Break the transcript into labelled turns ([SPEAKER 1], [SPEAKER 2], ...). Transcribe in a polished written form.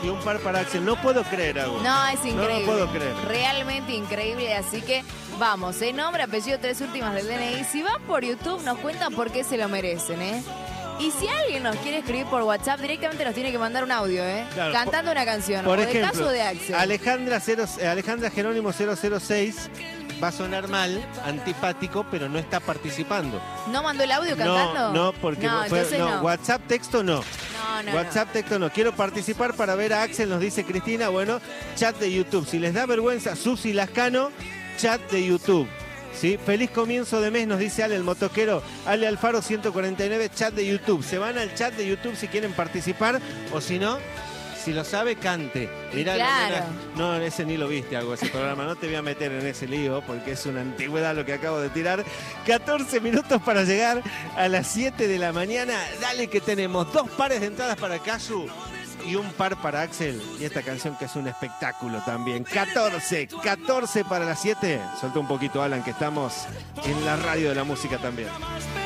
[SPEAKER 1] y un par para Axel. No puedo creer, Agus.
[SPEAKER 2] No, es increíble.
[SPEAKER 1] No lo puedo creer.
[SPEAKER 2] Realmente increíble, así que vamos, nombre, apellido, 3 últimas del DNI. Si van por YouTube, nos cuentan por qué se lo merecen, Y si alguien nos quiere escribir por WhatsApp, directamente nos tiene que mandar un audio,
[SPEAKER 1] Claro,
[SPEAKER 2] cantando una canción.
[SPEAKER 1] Por
[SPEAKER 2] o
[SPEAKER 1] ejemplo,
[SPEAKER 2] de caso de Axel.
[SPEAKER 1] Alejandra Jerónimo 006 va a sonar mal, antipático, pero no está participando.
[SPEAKER 2] ¿No mandó el audio cantando?
[SPEAKER 1] No, porque
[SPEAKER 2] entonces no.
[SPEAKER 1] WhatsApp texto no.
[SPEAKER 2] No.
[SPEAKER 1] WhatsApp texto no. Quiero participar para ver a Axel, nos dice Cristina. Bueno, chat de YouTube. Si les da vergüenza, Susi Lascano, chat de YouTube. ¿Sí? Feliz comienzo de mes, nos dice Ale, el motoquero. Ale Alfaro 149, chat de YouTube. Se van al chat de YouTube si quieren participar, o si no, si lo sabe, cante. Mirá,
[SPEAKER 2] claro.
[SPEAKER 1] No, ese ni lo viste, algo ese programa. No te voy a meter en ese lío porque es una antigüedad lo que acabo de tirar. 14 minutos para llegar a las 7 de la mañana. Dale que tenemos 2 pares de entradas para Casu y un par para Axel. Y esta canción que es un espectáculo también. 14 para las 7. Soltó un poquito, Alan, que estamos en la radio de la música también.